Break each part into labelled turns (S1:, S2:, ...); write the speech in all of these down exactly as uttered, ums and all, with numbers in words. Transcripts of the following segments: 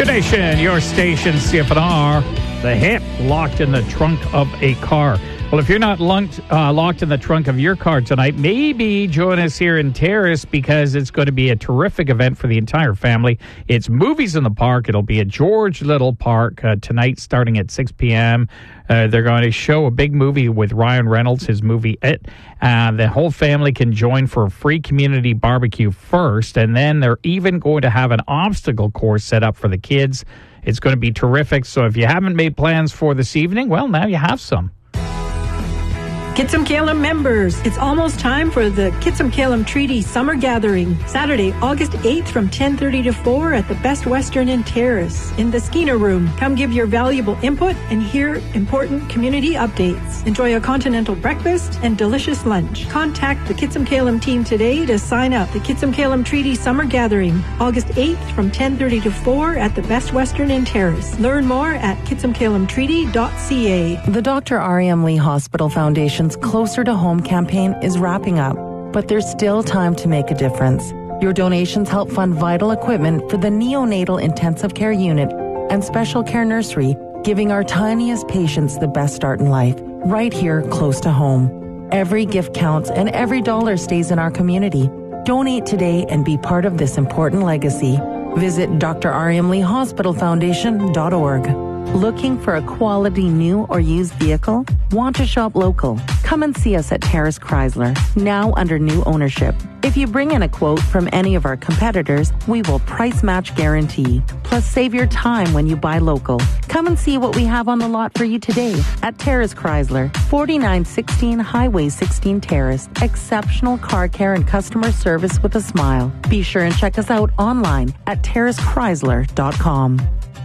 S1: Your nation, your station, C F N R, the hip locked in the trunk of a car. Well, if you're not lunked, uh, locked in the trunk of your car tonight, maybe join us here in Terrace because it's going to be a terrific event for the entire family. It's Movies in the Park. It'll be at George Little Park uh, tonight starting at six p.m. Uh, they're going to show a big movie with Ryan Reynolds, his movie It. Uh, the whole family can join for a free community barbecue first, and then they're even going to have an obstacle course set up for the kids. It's going to be terrific. So if you haven't made plans for this evening, well, now you have some.
S2: Kitsum-Kalem members, it's almost time for the Kitsum-Kalem Treaty Summer Gathering, Saturday, August eighth from ten thirty to four at the Best Western in Terrace in the Skeena Room. Come give your valuable input and hear important community updates. Enjoy a continental breakfast and delicious lunch. Contact the Kitsum-Kalem team today to sign up. The Kitsum-Kalem Treaty Summer Gathering, August eighth from ten thirty to four at the Best Western in Terrace. Learn more at kitsum kalem treaty dot c a.
S3: The Doctor R M Lee Hospital Foundation Closer to Home campaign is wrapping up, but there's still time to make a difference. Your donations help fund vital equipment for the neonatal intensive care unit and special care nursery, giving our tiniest patients the best start in life, right here close to home. Every gift counts and every dollar stays in our community. Donate today and be part of this important legacy. Visit d r r m lee hospital foundation dot org. Looking for a quality new or used vehicle? Want to shop local? Come and see us at Terrace Chrysler, now under new ownership. If you bring in a quote from any of our competitors, we will price match guarantee. Plus, save your time when you buy local. Come and see what we have on the lot for you today at Terrace Chrysler, forty-nine sixteen Highway sixteen Terrace. Exceptional car care and customer service with a smile. Be sure and check us out online at terrace chrysler dot com.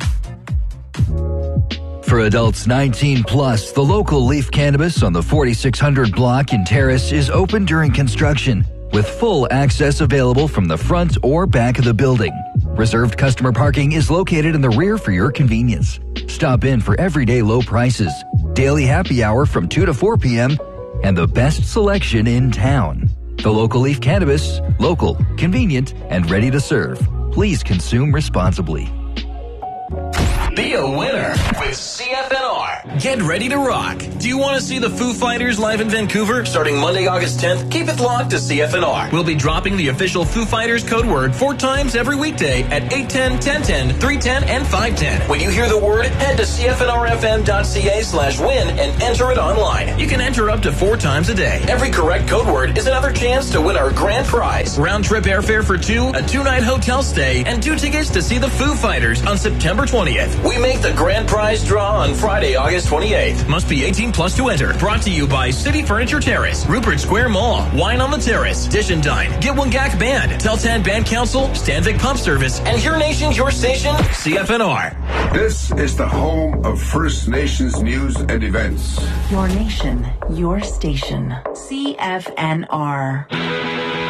S4: For adults nineteen plus, the local Leaf Cannabis on the forty-six hundred block in Terrace is open during construction, with full access available from the front or back of the building. Reserved customer parking is located in the rear for your convenience. Stop in for everyday low prices, daily happy hour from two to four p.m., and the best selection in town. The local Leaf Cannabis, local, convenient, and ready to serve. Please consume responsibly.
S5: Be a winner with C F N R. Get ready to rock. Do you want to see the Foo Fighters live in Vancouver starting Monday, August tenth? Keep it locked to C F N R. We'll be dropping the official Foo Fighters code word four times every weekday at eight ten, ten ten, three ten, and five ten. When you hear the word, head to c f n r f m dot c a slash win and enter it online. You can enter up to four times a day. Every correct code word is another chance to win our grand prize. Round trip airfare for two, a two-night hotel stay, and two tickets to see the Foo Fighters on September twentieth. We make the grand prize draw on Friday, August twenty-eighth. Must be eighteen plus to enter. Brought to you by City Furniture Terrace, Rupert Square Mall, Wine on the Terrace, Dish and Dine, Gitwangak Band, Teltan Band Council, Stanvik Pump Service, and Your Nation, Your Station, C F N R.
S6: This is the home of First Nations news and events.
S3: Your nation, your station, C F N R.